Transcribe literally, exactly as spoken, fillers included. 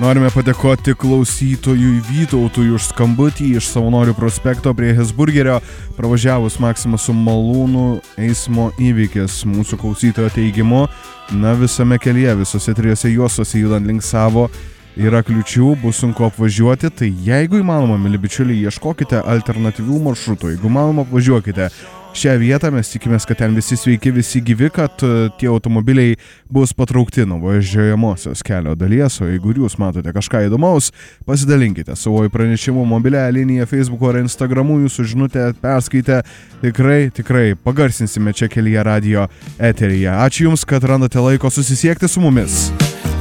Norime padėkoti klausytojui Vytautui už skambutį iš Savanorių prospekto prie Hesburgerio. Pravažiavus Maksimą su malūnu eismo įvykis. Mūsų klausytojo teigimu, na visame kelyje, visose trijose juostose judant link savo yra kliučių, bus sunku apvažiuoti. Tai jeigu įmanoma, mili bičiuliai, ieškokite alternatyvių maršrutų. Jeigu įmanoma, apvažiuokite šią vietą, mes tikimės, kad ten visi sveiki, visi gyvi, kad tie automobiliai bus patraukti nuo važiuojamosios kelio dalies, o jeigu jūs matote kažką įdomaus, pasidalinkite savo pranešimu mobiliąją liniją Facebook'o ar Instagram'u, jūsų žinutę perskaitę, tikrai, tikrai pagarsinsime čia kelyje radio eteryje. Ačiū Jums, kad randate laiko susisiekti su mumis.